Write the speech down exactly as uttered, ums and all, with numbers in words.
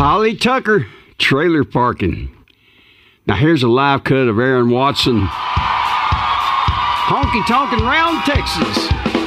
Holly Tucker, trailer parking. Now here's a live cut of Aaron Watson honky-tonkin' round Texas.